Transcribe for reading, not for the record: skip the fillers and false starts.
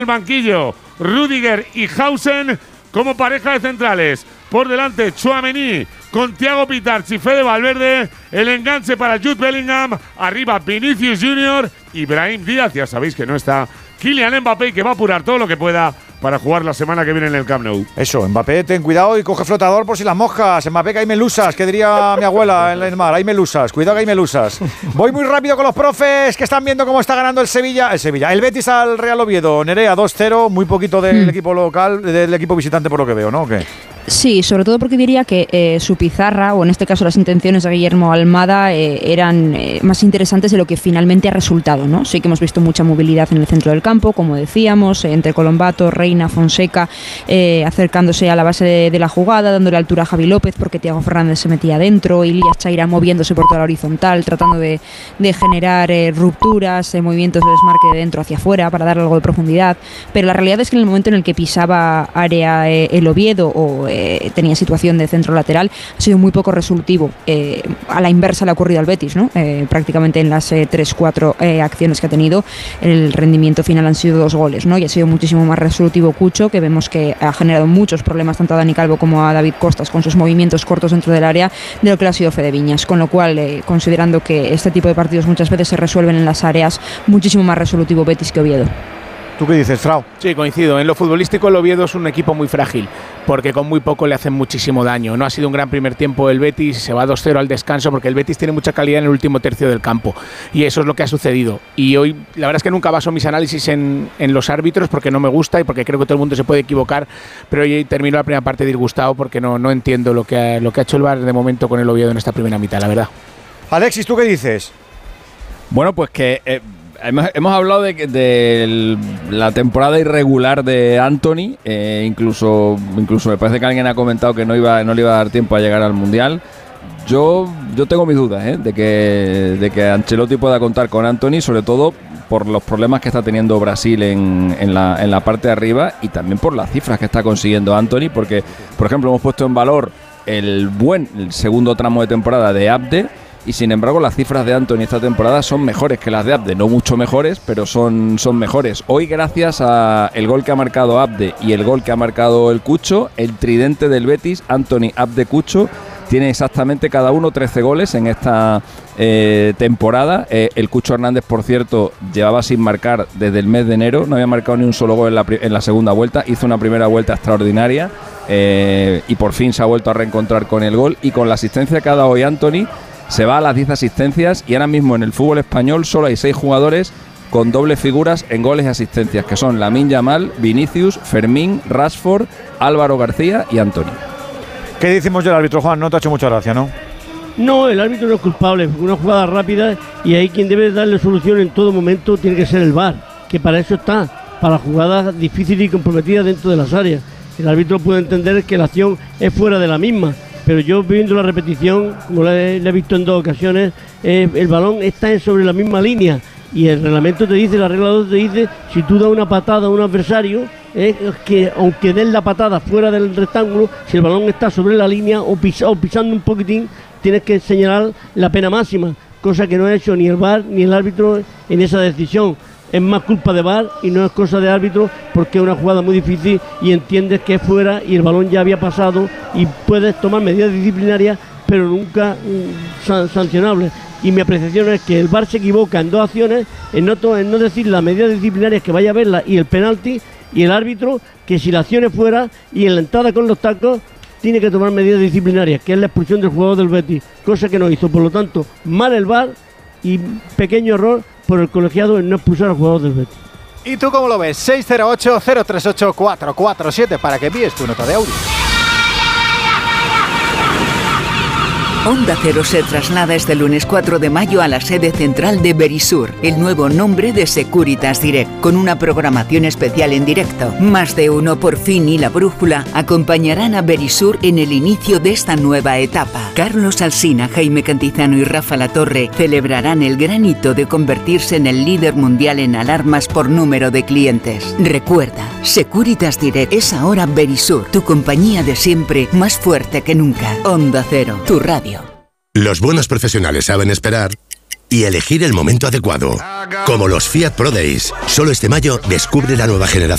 el banquillo Rüdiger y Hausen como pareja de centrales. Por delante Tchouaméni con Thiago Pitarch y Fede Valverde. El enganche para Jude Bellingham. Arriba Vinicius Junior y Brahim Díaz. Ya sabéis que no está Kylian Mbappé, que va a apurar todo lo que pueda para jugar la semana que viene en el Camp Nou. Eso, Mbappé, ten cuidado y coge flotador por si las moscas. Mbappé, que hay melusas, que diría mi abuela en el mar. Hay melusas, cuidado que hay melusas. Voy muy rápido con los profes que están viendo cómo está ganando el Betis al Real Oviedo. Nerea 2-0, muy poquito del equipo local, del equipo visitante por lo que veo, ¿no? ¿O qué? Sí, sobre todo porque diría que su pizarra, o en este caso las intenciones de Guillermo Almada, eran más interesantes de lo que finalmente ha resultado, ¿no? Sí que hemos visto mucha movilidad en el centro del campo, como decíamos, entre Colombato, Reina, Fonseca, acercándose a la base de la jugada, dándole altura a Javi López porque Thiago Fernández se metía adentro, Ilias Chaira moviéndose por toda la horizontal, tratando de generar rupturas, movimientos de desmarque de dentro hacia afuera para darle algo de profundidad, pero la realidad es que en el momento en el que pisaba área el Oviedo o tenía situación de centro lateral, ha sido muy poco resolutivo. A la inversa le ha ocurrido al Betis, ¿no? Prácticamente en las 3-4 acciones que ha tenido, el rendimiento final han sido 2 goles, ¿no? Y ha sido muchísimo más resolutivo Cucho, que vemos que ha generado muchos problemas tanto a Dani Calvo como a David Costas con sus movimientos cortos dentro del área, de lo que le ha sido Fede Viñas, con lo cual, considerando que este tipo de partidos muchas veces se resuelven en las áreas, muchísimo más resolutivo Betis que Oviedo. ¿Tú qué dices, Frau? Sí, coincido. En lo futbolístico el Oviedo es un equipo muy frágil, porque con muy poco le hacen muchísimo daño. No ha sido un gran primer tiempo el Betis, se va 2-0 al descanso, porque el Betis tiene mucha calidad en el último tercio del campo, y eso es lo que ha sucedido. Y hoy, la verdad es que nunca baso mis análisis en los árbitros, porque no me gusta y porque creo que todo el mundo se puede equivocar, pero hoy termino la primera parte disgustado porque no entiendo lo que ha hecho el VAR de momento con el Oviedo en esta primera mitad, la verdad. Alexis, ¿tú qué dices? Bueno, pues que... hemos hablado de la temporada irregular de Antony, incluso me parece que alguien ha comentado que no le iba a dar tiempo a llegar al Mundial. Yo tengo mis dudas de que Ancelotti pueda contar con Antony, sobre todo por los problemas que está teniendo Brasil en la parte de arriba, y también por las cifras que está consiguiendo Antony, porque, por ejemplo, hemos puesto en valor el segundo tramo de temporada de Abde, y sin embargo las cifras de Antony esta temporada son mejores que las de Abde, no mucho mejores, pero son mejores. Hoy, gracias a el gol que ha marcado Abde y el gol que ha marcado el Cucho, el tridente del Betis, Antony, Abde, Cucho, tiene exactamente cada uno 13 goles en esta temporada. El Cucho Hernández, por cierto, llevaba sin marcar desde el mes de enero, no había marcado ni un solo gol en la segunda vuelta, hizo una primera vuelta extraordinaria y por fin se ha vuelto a reencontrar con el gol, y con la asistencia que ha dado hoy Antony, se va a las 10 asistencias, y ahora mismo en el fútbol español solo hay 6 jugadores con dobles figuras en goles y asistencias, que son Lamine Yamal, Vinicius, Fermín, Rashford, Álvaro García y Antony. ¿Qué decimos del árbitro, Juan? No te ha hecho mucha gracia, ¿no? No, el árbitro no es culpable, una jugada rápida, y ahí quien debe darle solución en todo momento tiene que ser el VAR, que para eso está, para jugadas difíciles y comprometidas dentro de las áreas. El árbitro puede entender que la acción es fuera de la misma, pero yo viendo la repetición, como la he visto en 2 ocasiones, el balón está sobre la misma línea, y el reglamento te dice, la regla 2 te dice, si tú das una patada a un adversario, que aunque den la patada fuera del rectángulo, si el balón está sobre la línea o pisando un poquitín, tienes que señalar la pena máxima, cosa que no ha hecho ni el VAR ni el árbitro en esa decisión. Es más culpa de VAR y no es cosa de árbitro, porque es una jugada muy difícil y entiendes que es fuera y el balón ya había pasado, y puedes tomar medidas disciplinarias, pero nunca sancionables. Y mi apreciación es que el VAR se equivoca en 2 acciones, en no decir las medidas disciplinarias que vaya a verlas y el penalti, y el árbitro que si la acción es fuera y en la entrada con los tacos tiene que tomar medidas disciplinarias, que es la expulsión del jugador del Betis, cosa que no hizo. Por lo tanto, mal el VAR y pequeño error por el colegiado en no expulsar al jugador del Betis. ¿Y tú cómo lo ves? 608-038-447 para que envíes tu nota de audio. Onda Cero se traslada este lunes 4 de mayo a la sede central de Verisur, el nuevo nombre de Securitas Direct, con una programación especial en directo. Más de uno por fin y La Brújula acompañarán a Verisur en el inicio de esta nueva etapa. Carlos Alsina, Jaime Cantizano y Rafa Latorre celebrarán el gran hito de convertirse en el líder mundial en alarmas por número de clientes. Recuerda, Securitas Direct es ahora Verisur, tu compañía de siempre, más fuerte que nunca. Onda Cero, tu radio. Los buenos profesionales saben esperar y elegir el momento adecuado. Como los Fiat Pro Days. Solo este mayo descubre la nueva generación